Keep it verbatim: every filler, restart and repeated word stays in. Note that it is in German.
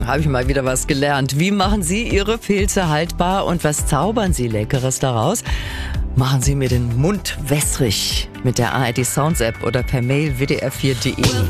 Habe ich mal wieder was gelernt. Wie machen Sie Ihre Pilze haltbar und was zaubern Sie Leckeres daraus? Machen Sie mir den Mund wässrig mit der A R D Sounds App oder per Mail w d r vier punkt de.